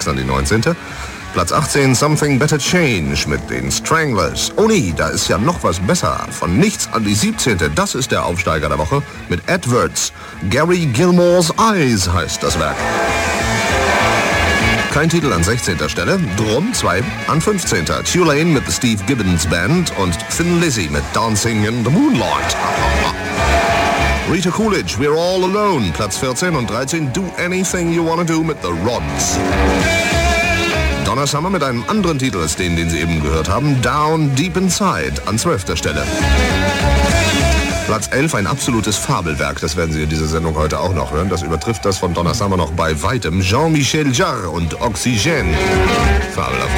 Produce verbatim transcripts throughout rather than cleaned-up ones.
an die neunzehnte Platz achtzehn, Something Better Change mit den Stranglers. Oh nee, da ist ja noch was besser. Von nichts an die siebzehnte Das ist der Aufsteiger der Woche mit Edwards. Gary Gilmore's Eyes heißt das Werk. Kein Titel an sechzehnter Stelle, drum zwei an fünfzehnter Tulane mit The Steve Gibbons Band und Thin Lizzy mit Dancing in the Moonlight. Rita Coolidge, We're All Alone, Platz vierzehn und dreizehn, Do Anything You Wanna Do mit The Rods. Donna Summer mit einem anderen Titel als den, den Sie eben gehört haben, Down Deep Inside an zwölfter Stelle. Platz elf, ein absolutes Fabelwerk, das werden Sie in dieser Sendung heute auch noch hören. Das übertrifft das von Donna Summer noch bei weitem. Jean-Michel Jarre und Oxygène. Fabelhaft.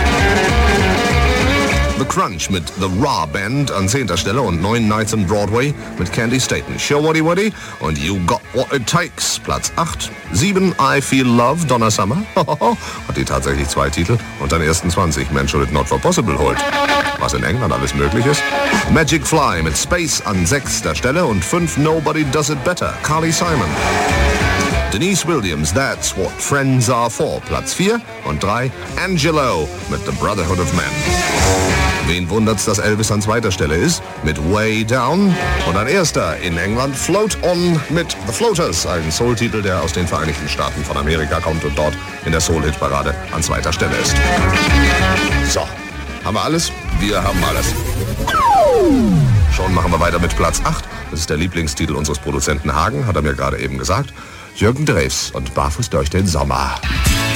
The Crunch mit The Raw Band an zehnter Stelle und Neun Nights on Broadway mit Candy Staton. Show Waddy Waddy und You Got What It Takes. Platz acht. sieben, I Feel Love, Donna Summer. Hat die tatsächlich zwei Titel und dann ersten zwanzig, Man Should It Not For Possible holt. Was in England alles möglich ist. Magic Fly mit Space an sechster Stelle und fünf, Nobody Does It Better, Carly Simon. Denise Williams, That's What Friends Are For, Platz vier und drei, Angelo mit The Brotherhood of Man. Wen wundert's, dass Elvis an zweiter Stelle ist, mit Way Down. Und ein erster in England, Float On mit The Floaters, ein Soul-Titel, der aus den Vereinigten Staaten von Amerika kommt und dort in der Soul-Hit-Parade an zweiter Stelle ist. So, haben wir alles? Wir haben alles. Schon machen wir weiter mit Platz acht. Das ist der Lieblingstitel unseres Produzenten Hagen, hat er mir gerade eben gesagt. Jürgen Drews und Barfuß durch den Sommer.